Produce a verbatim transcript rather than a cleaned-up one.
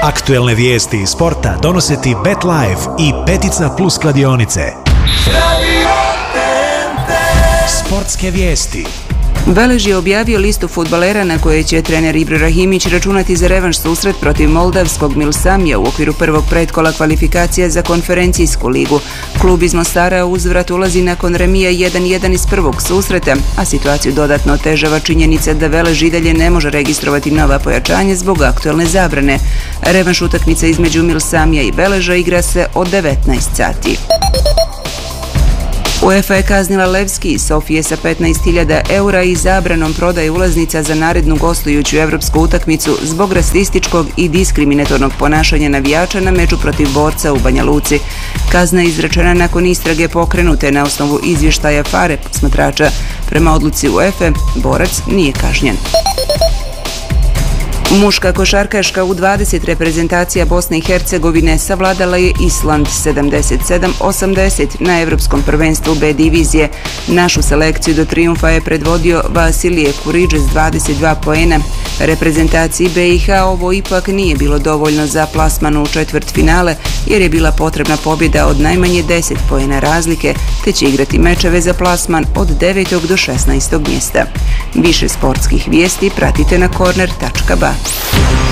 Aktuelne vijesti iz sporta donose ti BetLife i Petica Plus kladionice. Sportske vijesti. Velež je objavio listu fudbalera na koje će trener Ibra Rahimić računati za revanš susret protiv moldavskog Milsamija u okviru prvog pretkola kvalifikacija za konferencijsku ligu. Klub iz Mostara uzvrat ulazi nakon remija jedan jedan iz prvog susreta, a situaciju dodatno otežava činjenica da Velež i dalje ne može registrovati nova pojačanja zbog aktuelne zabrane. Revanš utakmica između Milsamija i Veleža igra se od devetnaest sati. UEFA je kaznila Levski i Sofije sa petnaest hiljada eura i zabranom prodaje ulaznica za narednu gostujuću evropsku utakmicu zbog rasističkog i diskriminatornog ponašanja navijača na meču protiv Borca u Banja Luci. Kazna je izrečena nakon istrage pokrenute na osnovu izvještaja Fare posmatrača. Prema odluci UEFA, Borac nije kažnjen. Muška košarkaška U dvadeset reprezentacija Bosne i Hercegovine savladala je Island sedamdeset sedam osamdeset na Evropskom prvenstvu B divizije. Našu selekciju do trijumfa je predvodio Vasilije Kuriđe s dvadeset dva poena. Reprezentaciji B i H ovo ipak nije bilo dovoljno za plasman u četvrtfinale jer je bila potrebna pobjeda od najmanje deset poena razlike, te će igrati mečeve za plasman od devetog do šesnaestog mjesta. Više sportskih vijesti pratite na korner tačka ba.